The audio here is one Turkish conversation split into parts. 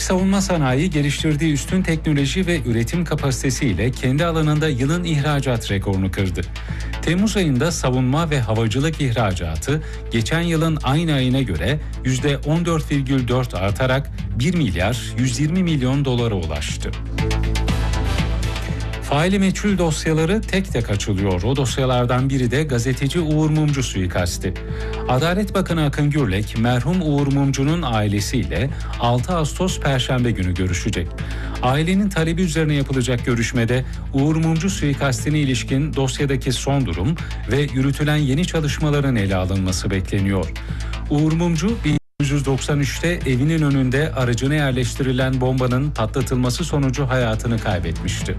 savunma sanayi geliştirdiği üstün teknoloji ve üretim kapasitesiyle kendi alanında yılın ihracat rekorunu kırdı. Temmuz ayında savunma ve havacılık ihracatı geçen yılın aynı ayına göre %14,4 artarak 1 milyar 120 milyon dolara ulaştı. Faili meçhul dosyaları tek tek açılıyor. O dosyalardan biri de gazeteci Uğur Mumcu suikasti. Adalet Bakanı Akın Gürlek, merhum Uğur Mumcu'nun ailesiyle 6 Ağustos Perşembe günü görüşecek. Ailenin talebi üzerine yapılacak görüşmede Uğur Mumcu suikastine ilişkin dosyadaki son durum ve yürütülen yeni çalışmaların ele alınması bekleniyor. Uğur Mumcu 1993'te evinin önünde aracına yerleştirilen bombanın patlatılması sonucu hayatını kaybetmişti.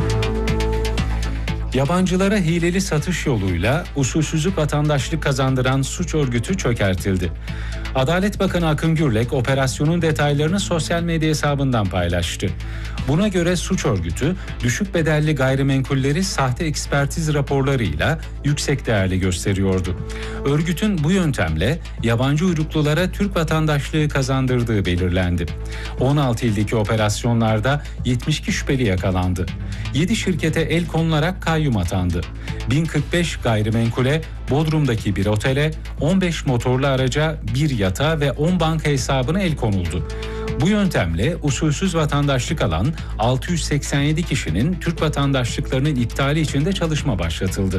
Yabancılara hileli satış yoluyla usulsüzlük vatandaşlık kazandıran suç örgütü çökertildi. Adalet Bakanı Akın Gürlek operasyonun detaylarını sosyal medya hesabından paylaştı. Buna göre suç örgütü düşük bedelli gayrimenkulleri sahte ekspertiz raporlarıyla yüksek değerli gösteriyordu. Örgütün bu yöntemle yabancı uyruklulara Türk vatandaşlığı kazandırdığı belirlendi. 16 ildeki operasyonlarda 72 şüpheli yakalandı. 7 şirkete el konularak kayyum atandı. 1045 gayrimenkule, Bodrum'daki bir otele, 15 motorlu araca, bir yatağa ve 10 banka hesabına el konuldu. Bu yöntemle usulsüz vatandaşlık alan 687 kişinin Türk vatandaşlıklarının iptali için de çalışma başlatıldı.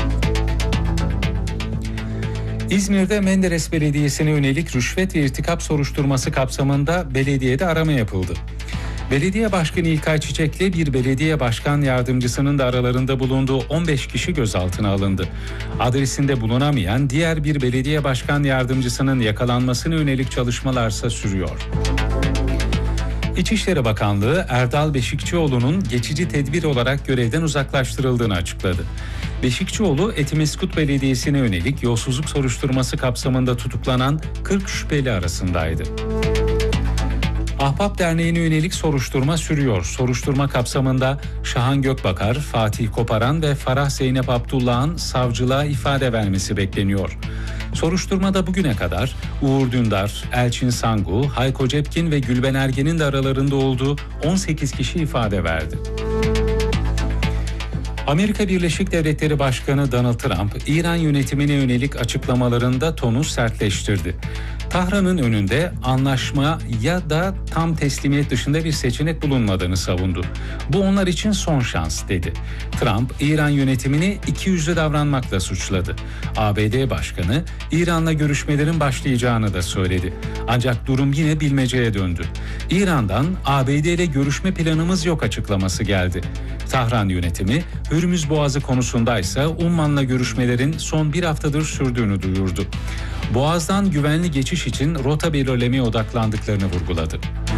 İzmir'de Menderes Belediyesi'ne yönelik rüşvet ve irtikap soruşturması kapsamında belediyede arama yapıldı. Belediye Başkanı İlkay Çiçek'le bir belediye başkan yardımcısının da aralarında bulunduğu 15 kişi gözaltına alındı. Adresinde bulunamayan diğer bir belediye başkan yardımcısının yakalanmasına yönelik çalışmalarsa sürüyor. İçişleri Bakanlığı Erdal Beşikçioğlu'nun geçici tedbir olarak görevden uzaklaştırıldığını açıkladı. Beşikçioğlu, Etimeskut Belediyesi'ne yönelik yolsuzluk soruşturması kapsamında tutuklanan 40 şüpheli arasındaydı. Ahbap Derneği'ne yönelik soruşturma sürüyor. Soruşturma kapsamında Şahan Gökbakar, Fatih Koparan ve Farah Zeynep Abdullah'ın savcılığa ifade vermesi bekleniyor. Soruşturmada bugüne kadar Uğur Dündar, Elçin Sangu, Hayko Cepkin ve Gülben Ergen'in de aralarında olduğu 18 kişi ifade verdi. Amerika Birleşik Devletleri Başkanı Donald Trump, İran yönetimine yönelik açıklamalarında tonu sertleştirdi. Tahran'ın önünde anlaşma ya da tam teslimiyet dışında bir seçenek bulunmadığını savundu. Bu onlar için son şans dedi. Trump, İran yönetimini ikiyüzlü davranmakla suçladı. ABD Başkanı, İran'la görüşmelerin başlayacağını da söyledi. Ancak durum yine bilmeceye döndü. İran'dan ABD ile görüşme planımız yok açıklaması geldi. Tahran yönetimi, Hürmüz Boğazı konusundaysa Umman'la görüşmelerin son bir haftadır sürdüğünü duyurdu. Boğaz'dan güvenli geçiş için rota belirlemeye odaklandıklarını vurguladı.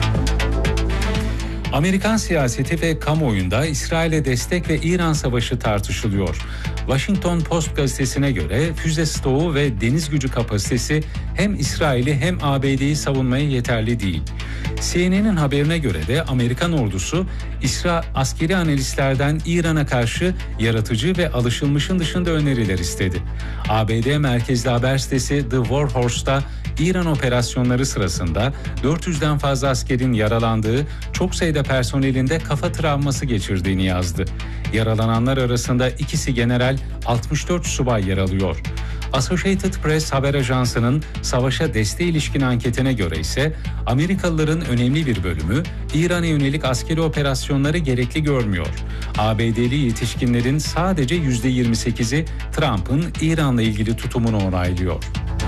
Amerikan siyaseti ve kamuoyunda İsrail'e destek ve İran savaşı tartışılıyor. Washington Post gazetesine göre füze stoğu ve deniz gücü kapasitesi hem İsrail'i hem ABD'yi savunmaya yeterli değil. CNN'in haberine göre de Amerikan ordusu askeri analistlerden İran'a karşı yaratıcı ve alışılmışın dışında öneriler istedi. ABD merkezli haber sitesi The War Horse'da İran operasyonları sırasında 400'den fazla askerin yaralandığı, çok sayıda personelin de kafa travması geçirdiğini yazdı. Yaralananlar arasında ikisi general, 64 subay yer alıyor. Associated Press haber ajansının savaşa desteğe ilişkin anketine göre ise Amerikalıların önemli bir bölümü İran'a yönelik askeri operasyonları gerekli görmüyor. ABD'li yetişkinlerin sadece %28'i Trump'ın İran'la ilgili tutumunu onaylıyor.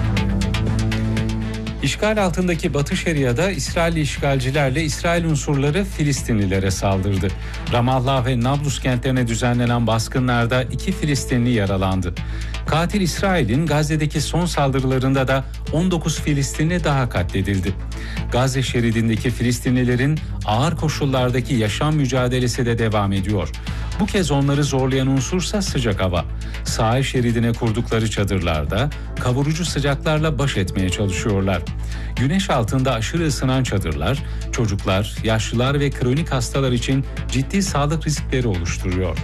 İşgal altındaki Batı Şeria'da İsrailli işgalcilerle İsrail unsurları Filistinlilere saldırdı. Ramallah ve Nablus kentlerine düzenlenen baskınlarda 2 Filistinli yaralandı. Katil İsrail'in Gazze'deki son saldırılarında da 19 Filistinli daha katledildi. Gazze şeridindeki Filistinlilerin ağır koşullardaki yaşam mücadelesi de devam ediyor. Bu kez onları zorlayan unsursa sıcak hava. Sahil şeridine kurdukları çadırlarda kavurucu sıcaklarla baş etmeye çalışıyorlar. Güneş altında aşırı ısınan çadırlar, çocuklar, yaşlılar ve kronik hastalar için ciddi sağlık riskleri oluşturuyor.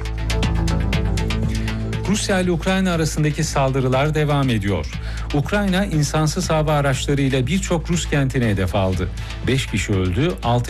Rusya ile Ukrayna arasındaki saldırılar devam ediyor. Ukrayna insansız hava araçlarıyla birçok Rus kentine hedef aldı. 5 kişi öldü, 6